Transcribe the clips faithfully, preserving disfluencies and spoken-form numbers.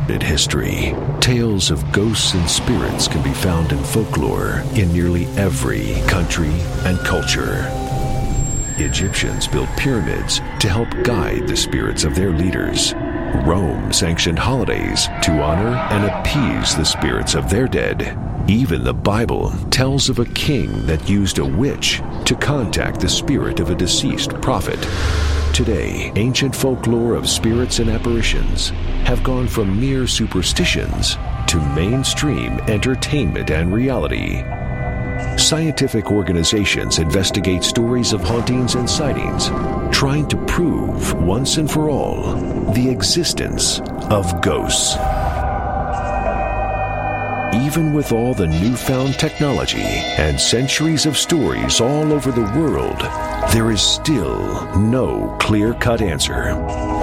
sordid history, tales of ghosts and spirits can be found in folklore in nearly every country and culture. Egyptians built pyramids to help guide the spirits of their leaders. Rome sanctioned holidays to honor and appease the spirits of their dead. Even the Bible tells of a king that used a witch to contact the spirit of a deceased prophet. Today, ancient folklore of spirits and apparitions have gone from mere superstitions to mainstream entertainment and reality. Scientific organizations investigate stories of hauntings and sightings, trying to prove once and for all the existence of ghosts. Even with all the newfound technology and centuries of stories all over the world, there is still no clear-cut answer.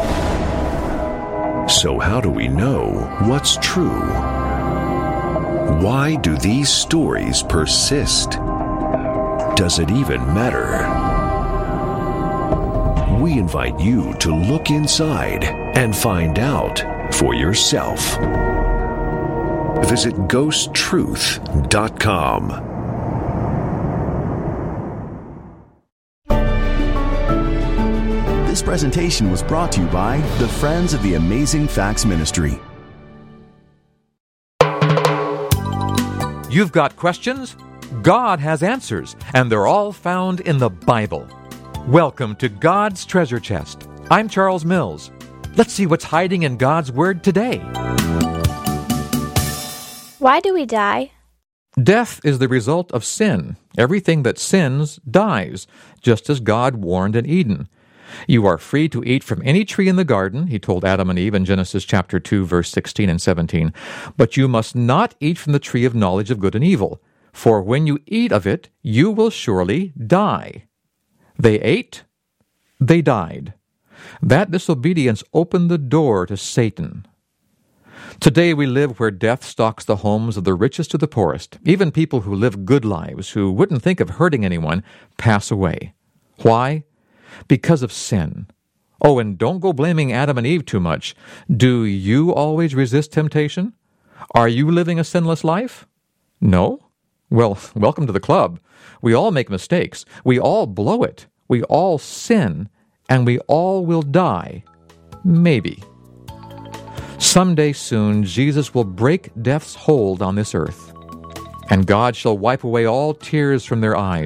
So how do we know what's true? Why do these stories persist? Does it even matter? We invite you to look inside and find out for yourself. Visit ghost truth dot com. This presentation was brought to you by the Friends of the Amazing Facts Ministry. You've got questions? God has answers, and they're all found in the Bible. Welcome to God's Treasure Chest. I'm Charles Mills. Let's see what's hiding in God's Word today. Why do we die? Death is the result of sin. Everything that sins dies, just as God warned in Eden. You are free to eat from any tree in the garden, he told Adam and Eve in Genesis chapter two, verse sixteen and seventeen. But you must not eat from the tree of knowledge of good and evil, for when you eat of it, you will surely die. They ate, they died. That disobedience opened the door to Satan. Today we live where death stalks the homes of the richest to the poorest. Even people who live good lives, who wouldn't think of hurting anyone, pass away. Why? Because of sin. Oh, and don't go blaming Adam and Eve too much. Do you always resist temptation? Are you living a sinless life? No? Well, welcome to the club. We all make mistakes. We all blow it. We all sin. And we all will die. Maybe. Someday soon, Jesus will break death's hold on this earth. And God shall wipe away all tears from their eyes.